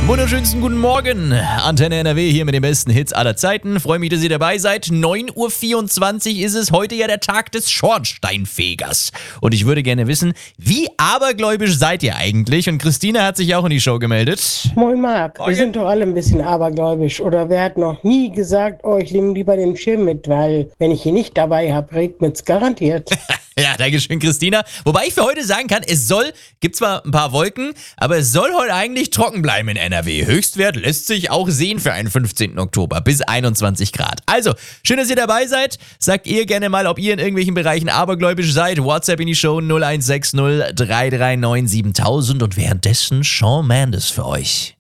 Wunderschönsten guten Morgen. Antenne NRW hier mit den besten Hits aller Zeiten. Freue mich, dass ihr dabei seid. 9:24 Uhr ist es. Heute ja der Tag des Schornsteinfegers. Und ich würde gerne wissen, wie abergläubisch seid ihr eigentlich? Und Christina hat sich auch in die Show gemeldet. Moin Marc, wir sind doch alle ein bisschen abergläubisch. Oder wer hat noch nie gesagt, oh, ich nehme lieber den Schirm mit, weil wenn ich ihn nicht dabei habe, regnet's garantiert. Ja, dankeschön, Christina. Wobei ich für heute sagen kann, gibt zwar ein paar Wolken, aber es soll heute eigentlich trocken bleiben in NRW. Höchstwert lässt sich auch sehen für einen 15. Oktober, bis 21 Grad. Also, schön, dass ihr dabei seid. Sagt ihr gerne mal, ob ihr in irgendwelchen Bereichen abergläubisch seid. WhatsApp in die Show 0160 339 7000 und währenddessen Shawn Mendes für euch.